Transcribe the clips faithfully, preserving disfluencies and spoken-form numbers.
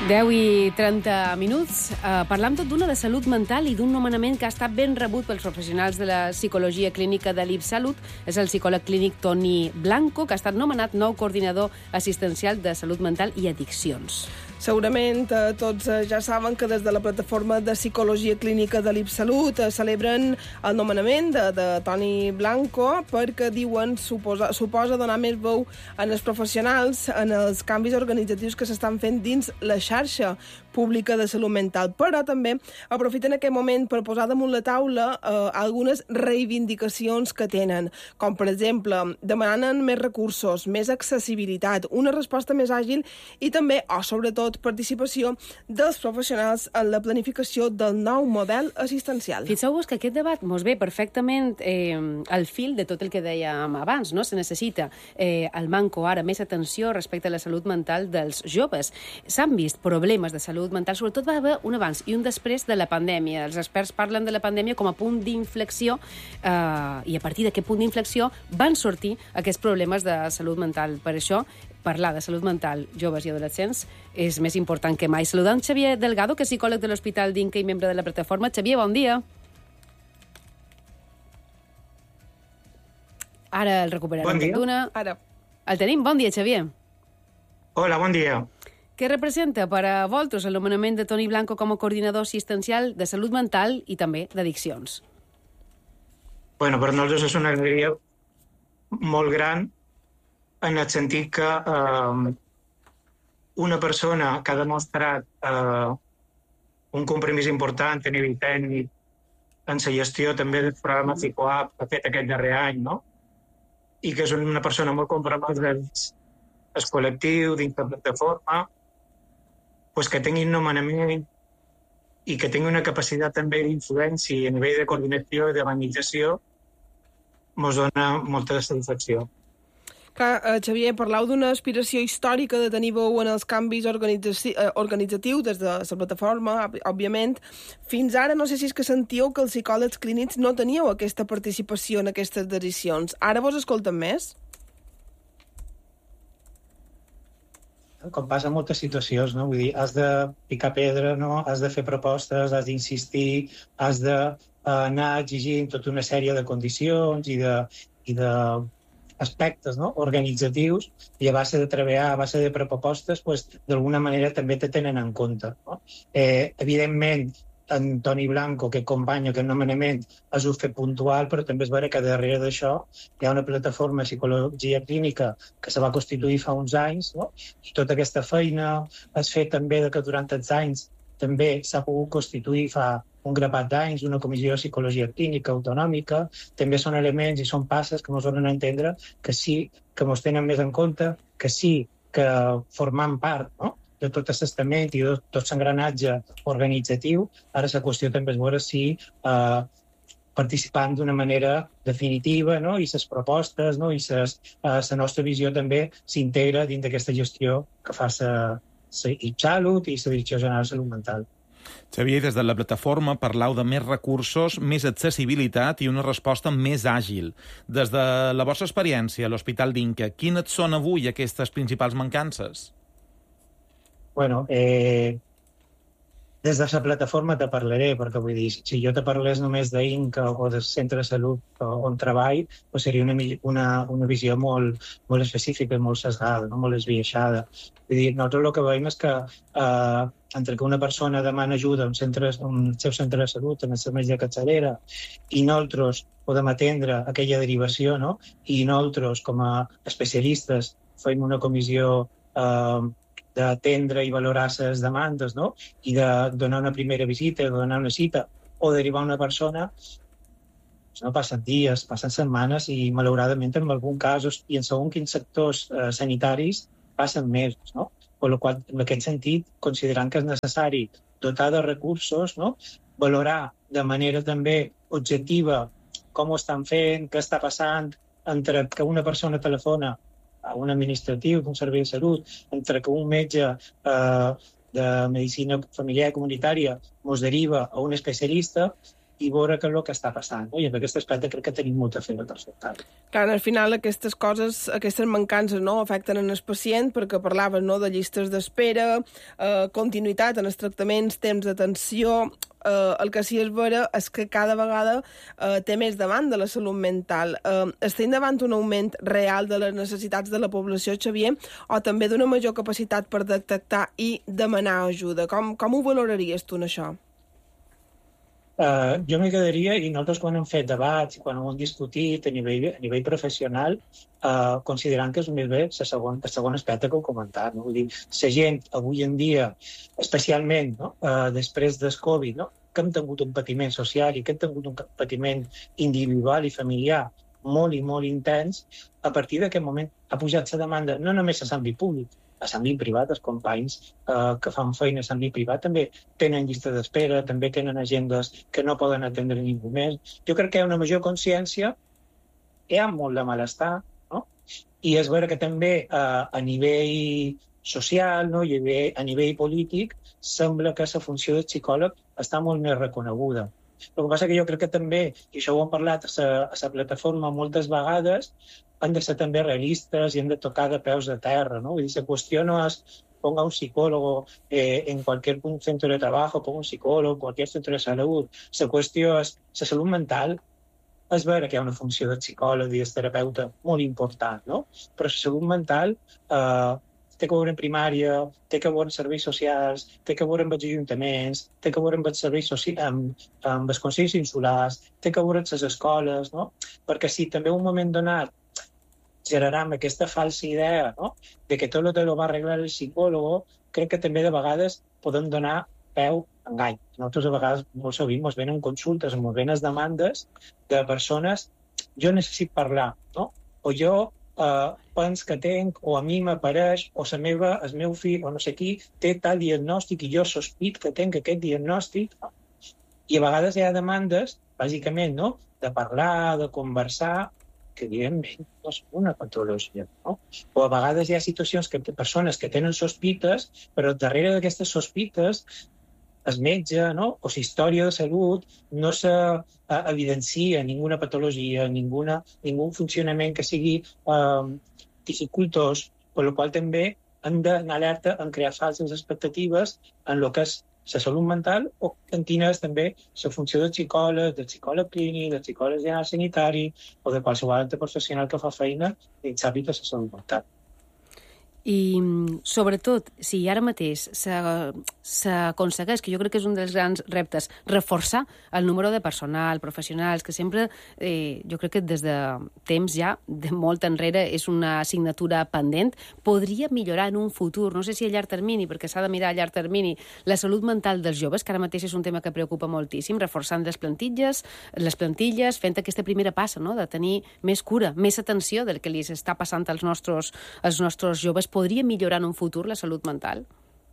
deu i trenta minuts. Eh, parlam tot d'una de salut mental i d'un nomenament que ha estat ben rebut pels professionals de la psicologia clínica de l'I P Salut. És el psicòleg clínic Toni Blanco, que ha estat nomenat nou coordinador assistencial de salut mental i addiccions. Segurament eh, tots eh, ja saben que des de la plataforma de psicologia clínica de l'I P Salut eh, celebren el nomenament de, de Toni Blanco perquè diuen suposa, suposa donar més veu en els professionals en els canvis organitzatius que s'estan fent dins la xarxa pública de salut mental. Però també aprofiten aquest moment per posar damunt la taula eh, algunes reivindicacions que tenen, com per exemple demanen més recursos, més accessibilitat, una resposta més àgil i també, o sobretot, participació dels professionals en la planificació del nou model assistencial. Fixeu-vos que aquest debat mos ve perfectament eh, al fil de tot el que dèiem abans, no? Se necessita eh, al manco ara més atenció respecte a la salut mental dels joves. S'han vist problemes de salut mental, sobretot va haver un abans i un després de la pandèmia. Els experts parlen de la pandèmia com a punt d'inflexió eh, i a partir d'aquest punt d'inflexió van sortir aquests problemes de salut mental. Per això, parlar de salut mental, joves i adolescents és més important que mai. Saludant Xavier Delgado, que és psicòleg de l'Hospital d'Inca i membre de la plataforma. Xavier, bon dia. Ara el recuperarem. Bon dia. D'una. Ara. El tenim. Bon dia, Xavier. Hola, bon dia. Què representa per a vosaltres el nomenament de Toni Blanco com a coordinador assistencial de salut mental i també d'addiccions? Bueno, per nosaltres és una alegria molt gran en el sentit que eh, una persona que ha demostrat eh, un compromís important a nivell tècnic en la gestió també del programa PsicoApp que ha fet aquest darrer any, no? I que és una persona molt compromesa dins el col·lectiu, dins la plataforma, pues que tingui un nomenament i que tingui una capacitat també d'influència a nivell de coordinació i d'organització ens dona molta satisfacció. Clar, eh, Xavier, parlau d'una aspiració històrica de tenir veu en els canvis organitzaci eh, organitzatius des de la plataforma, òbviament. Fins ara no sé si és que sentíeu que els psicòlegs clínics no teníeu aquesta participació en aquestes decisions. Ara vos escolten més? Com passa en moltes situacions, no? Vull dir, has de picar pedra, no? Has de fer propostes, has d'insistir, has d'anar exigint tota una sèrie de condicions i de, i de aspectes, no? Organitzatius, i a base de treballar, a base de propostes, pues, d'alguna manera també te tenen en compte, no? Eh, evidentment, en Toni Blanco, que acompanya aquest nomenament, és un fet puntual, però també és vera que darrere d'això hi ha una plataforma de psicologia clínica que se va constituir fa uns anys, no? I tota aquesta feina es fet també de que durant els anys també s'ha pogut constituir fa un grapat d'anys una comissió de psicologia clínica autonòmica. També són elements i són passes que ens donen a entendre que sí que ens tenen més en compte, que sí que formant part, no?, de tot l'estament i de tot l'engranatge organitzatiu. Ara la qüestió també és veure si eh, participant d'una manera definitiva, no?, i les propostes, no?, i ses, eh, la nostra visió també s'integra dins d'aquesta gestió que fa la I P Salut i la Direcció General de Salut Mental. Xavier, des de la plataforma parlau de més recursos, més accessibilitat i una resposta més àgil. Des de la vostra experiència a l'Hospital d'Inca, quines són avui aquestes principals mancances? Bueno, eh, des de la plataforma te parlaré, perquè vull dir, si jo te parlés només d'Inca o del centre de salut on treball, doncs seria una, una, una visió molt, molt específica i molt sesgada, no? Molt esbiaixada. Vull dir, nosaltres el que veiem és que eh, entre que una persona demana ajuda a un, centre, un seu centre de salut, en la seva metge capçalera, i nosaltres podem atendre aquella derivació, no? I nosaltres, com a especialistes, fem una comissió eh, d'atendre i valorar les demandes, no?, i de donar una primera visita, de donar una cita o derivar una persona, no passen dies, passen setmanes i, malauradament, en alguns casos i en segons quins sectors eh, sanitaris passen mesos, no? Per la qual, en aquest sentit, considerant que és necessari dotar de recursos, no?, valorar de manera també objectiva com ho estan fent, què està passant entre que una persona telefona a un administratiu d'un servei de salut, entre que un metge eh, de medicina familiar i comunitària ens deriva a un especialista, i veure què és el que està passant. No? I en aquest aspecte crec que tenim molta feina per fer. Clar, al final aquestes coses, aquestes mancances, no, afecten en el pacient, perquè parlaves, no, de llistes d'espera, eh, continuïtat en els tractaments, temps d'atenció. Eh, el que sí és vera és que cada vegada eh, té més demanda la salut mental. Eh, estem davant un augment real de les necessitats de la població, Xavier, o també d'una major capacitat per detectar i demanar ajuda? Com, com ho valoraries tu en això? Uh, jo m'hi quedaria, i nosaltres quan hem fet debats i quan ho hem discutit a nivell, a nivell professional, uh, considerant que és més bé el segon, el segon aspecte que heu comentat. No? Vull dir, la gent avui en dia, especialment no? uh, després del Covid, no? que hem tingut un patiment social i que hem tingut un patiment individual i familiar molt i molt intens, a partir d'aquest moment ha pujat la demanda no només a l'àmbit públic, a l'àmbit privat, els companys eh, que fan feina a l'àmbit privat també tenen llista d'espera, també tenen agendes que no poden atendre ningú més. Jo crec que hi ha una major consciència, hi ha molt de malestar, no? I és vera que també eh, a nivell social, no? I a nivell, a nivell polític, sembla que la funció del psicòleg està molt més reconeguda. El que passa que jo crec que també, i això ho hem parlat a la, a la plataforma moltes vegades, han de ser també realistes i han de tocar de peus de terra, ¿no? Vull dir, la qüestió no és ponga un psicólogo eh, en cualquier centro de trabajo, ponga un psicólogo en cualquier centro de salud. La qüestió és la salut mental. És vera que hi ha una funció de psicòleg i de terapeuta molt important, no? Però la salut mental eh, té que veure en primària, té que veure en serveis socials, té que veure amb els ajuntaments, té que veure amb els serveis socials, amb, amb els consells insulars, té que veure amb les escoles, no? Perquè si també en un moment donat generam aquesta falsa idea, no? De que tot el que lo va arreglar el psicòleg, crec que també de vegades podem donar peu a engany. Nosaltres a vegades molt sovint ens venen consultes, ens venen demandes de persones, jo necessito parlar, no? O jo eh, penso que tenc, o a mi m'apareix, o la meva, el meu fill, o no sé qui, té tal diagnòstic i jo sospit que tenc aquest diagnòstic. I a vegades hi ha demandes, bàsicament, no? De parlar, de conversar, que evidentment no és una patologia, no? O a vegades hi ha situacions que persones que tenen sospites, però darrere d'aquestes sospites el metge, no? O la història de salut no s'evidencia ninguna patologia, ninguna, ningú funcionament que sigui eh, dificultós, per la qual també hem d'anar alerta en crear falses expectatives en el que és la salut mental o en quina és també la funció del psicòleg, del psicòleg clínic, del psicòleg general sanitari o de qualsevol altre professional que fa feina dins l'àmbit de la salut mental. I, sobretot, si ara mateix s'aconsegueix, que jo crec que és un dels grans reptes, reforçar el número de personal, professionals, que sempre, eh, jo crec que des de temps ja, de molt enrere, és una assignatura pendent, podria millorar en un futur, no sé si a llarg termini, perquè s'ha de mirar a llarg termini, la salut mental dels joves, que ara mateix és un tema que preocupa moltíssim, reforçant les plantilles, les plantilles, fent aquesta primera passa, no?, de tenir més cura, més atenció del que li està passant als nostres, als nostres joves. Podria millorar en un futur la salut mental?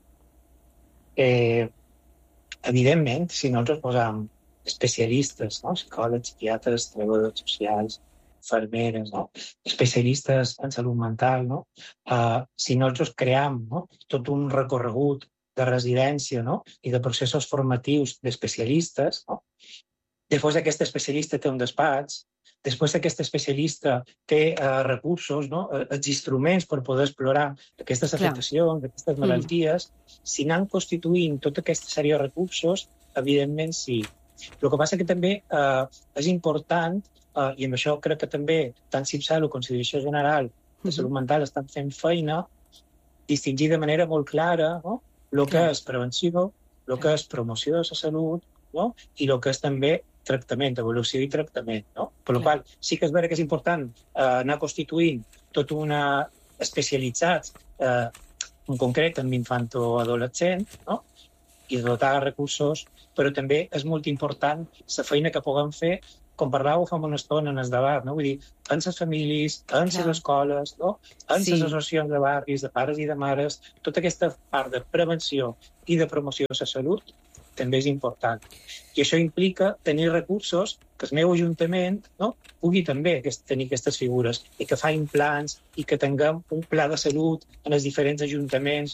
Eh, evidentment, si nosaltres posam especialistes, no? Psicòlegs, psiquiatres, treballadors socials, infermeres, no? Especialistes en salut mental, no? Uh, si nosaltres cream, no? Tot un recorregut de residència, no? I de processos formatius d'especialistes, no? Després aquest especialista té un despatx, després aquest especialista té eh, recursos, no? Els instruments per poder explorar aquestes afectacions, aquestes malalties. Mm. Si anem constituint tota aquesta sèrie de recursos, evidentment sí. El que passa que també eh, és important, eh, i amb això crec que també tant CIPSALU com la Direcció General de Salut Mental estan fent feina, distingir de manera molt clara, no? El que és prevenció, el que és promoció de la salut, no? I el que és també tractament, evolució i tractament, no? Per la qual sí que és vera que és important eh, anar constituint tot una especialitzat, eh, en concret en infanto-adolescent, no? I dotar de recursos, però també és molt important la feina que puguem fer, com parlàveu fa una estona en el debat, no? Vull dir, en les famílies, en les escoles, no? En les sí. associacions de barris, de pares i de mares, tota aquesta part de prevenció i de promoció de la salut també és important. I això implica tenir recursos que el meu ajuntament, no, pugui també tenir aquestes figures i que facin plans i que tinguem un pla de salut en els diferents ajuntaments, no?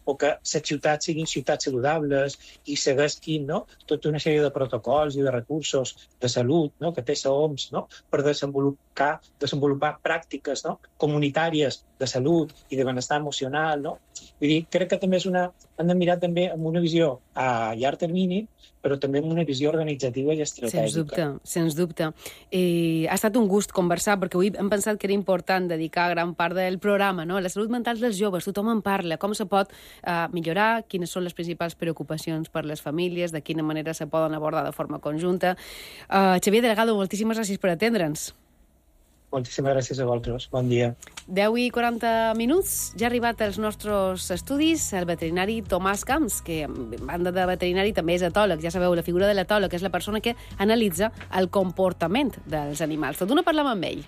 o que les ciutats siguin ciutats saludables i segueixin, no?, tota una sèrie de protocols i de recursos de salut, no?, que té la O M S, no?, per desenvolupar, desenvolupar pràctiques, no?, comunitàries de salut i de benestar emocional, no? Vull dir, crec que també és una... hem de mirar també amb una visió a llarg termini, però també amb una visió organitzativa i estratègica. Sens dubte, sens dubte. Eh, ha estat un gust conversar, perquè avui hem pensat que era important dedicar gran part del programa, no?, a la salut mental dels joves. Tothom en parla, com se pot eh, millorar, quines són les principals preocupacions per les famílies, de quina manera se poden abordar de forma conjunta. Uh, Xavier Delgado, moltíssimes gràcies per atendre'ns. Moltíssimes gràcies a vosaltres. Bon dia. deu i quaranta minuts. Ja ha arribat als nostres estudis el veterinari Tomàs Camps, que, en banda de veterinari, també és etòleg. Ja sabeu, la figura de l'etòleg és la persona que analitza el comportament dels animals. Tot d'una parlem amb ell.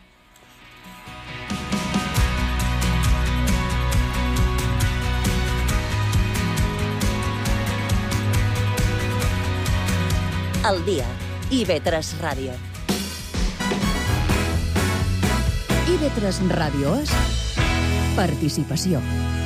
Al dia. I ve tres Ràdio. I ve tres Ràdio és participació.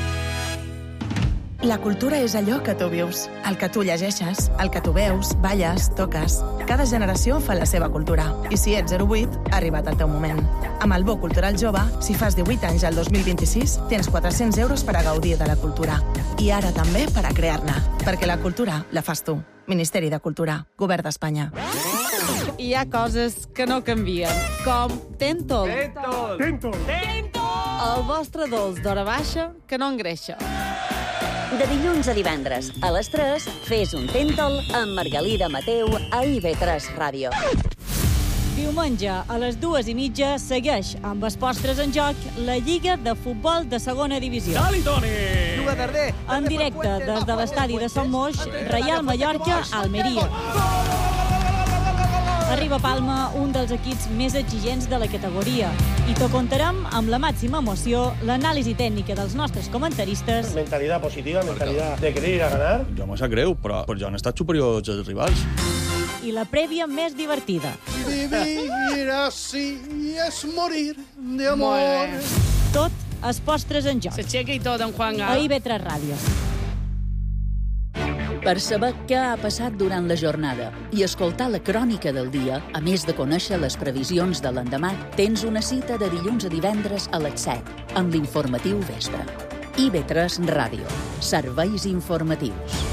La cultura és allò que tu vius, el que tu llegeixes, el que tu veus, balles, toques. Cada generació fa la seva cultura. I si ets zero vuit, ha arribat el teu moment. Amb el Bo Cultural Jove, si fas divuit anys al dos mil vint-i-sis, tens quatre-cents euros per a gaudir de la cultura. I ara també per a crear-ne. Perquè la cultura la fas tu. Ministeri de Cultura, Govern d'Espanya. Hi ha coses que no canvien, com Tentol. Tentol! Tentol! Tentol! El vostre dolç d'hora baixa que no engreixa. De dilluns a divendres, a les tres, fes un Tentol amb Margalida Mateu a I ve tres Ràdio. Diumenge, a les dues i mitja, segueix amb els postres en joc la Lliga de Futbol de Segona Divisió. Dali, Toni! Juga tarder. En directe des de l'estadi de Sant Moix, Reial Mallorca, Almeria. Arriba a Palma un dels equips més exigents de la categoria i t'ho contarem amb la màxima emoció, l'anàlisi tècnica dels nostres comentaristes. Mentalitat positiva, mentalitat de querer ir a ganar. Jo m'ho sap greu, però, però ja han estat superiors als rivals. I la prèvia més divertida. Vivir así es morir de amor. Tot els postres en joc. S'aixeca i tot, en Juan. A I ve tres Ràdio. Per saber què ha passat durant la jornada i escoltar la crònica del dia, a més de conèixer les previsions de l'endemà, tens una cita de dilluns a divendres a les set, amb l'informatiu vespre. I ve tres Ràdio. Serveis informatius.